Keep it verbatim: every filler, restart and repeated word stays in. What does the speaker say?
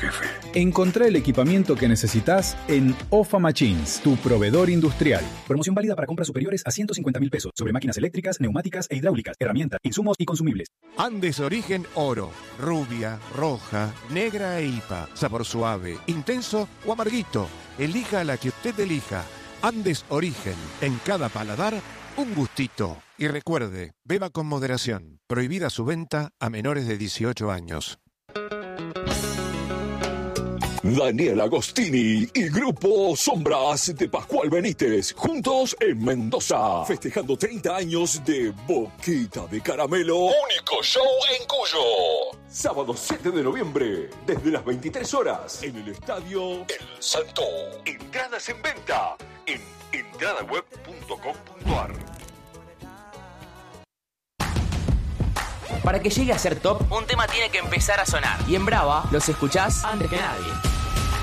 jefe. Encontrá el equipamiento que necesitas en OFA Machines, tu proveedor industrial. Promoción válida para compras superiores a ciento cincuenta mil pesos sobre máquinas eléctricas, neumáticas e hidráulicas, herramientas, insumos y consumibles. Andes Origen Oro. Rubia, roja, negra e I P A. Sabor suave, intenso o amarguito. Elija la que usted elija. Andes Origen. En cada paladar, un gustito. Y recuerde, beba con moderación. Prohibida su venta a menores de dieciocho años. Daniel Agostini y Grupo Sombras de Pascual Benítez, juntos en Mendoza, festejando treinta años de Boquita de Caramelo, único show en Cuyo. Sábado siete de noviembre, desde las veintitrés horas, en el Estadio El Salto. Entradas en venta en entradaweb punto com punto ar. Para que llegue a ser top, un tema tiene que empezar a sonar. Y en Brava los escuchás antes que nadie.